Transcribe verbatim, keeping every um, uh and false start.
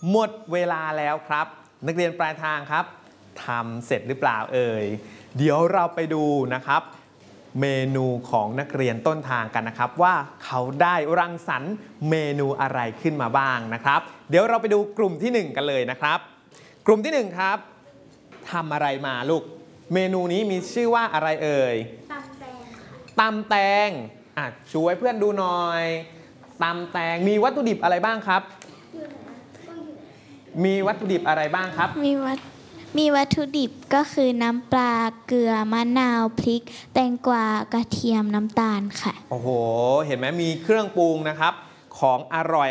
หมดเวลาแล้วครับนักเรียนปลายทางครับทำเสร็จหรือเปล่าเอ่ยเดี๋ยวเราไปดูนะครับเมนูของนักเรียนต้นทางกันนะครับว่าเขาได้รังสรรค์เมนูอะไรขึ้นมาบ้างนะครับเดี๋ยวเราไปดูกลุ่มที่หนึ่งกันเลยนะครับกลุ่มที่หนึ่งครับทำอะไรมาลูกเมนูนี้มีชื่อว่าอะไรเอ่ยตำแตงตำแตงอ่ะช่วยเพื่อนดูหน่อยตำแตงมีวัตถุดิบอะไรบ้างครับมีวัตถุดิบอะไรบ้างครับมีวัตมีวัตถุดิบก็คือน้ำปลาเกลือมะนาวพริกแตงกวากระเทียมน้ำตาลค่ะโอ้โหเห็นไหมมีเครื่องปรุงนะครับของอร่อย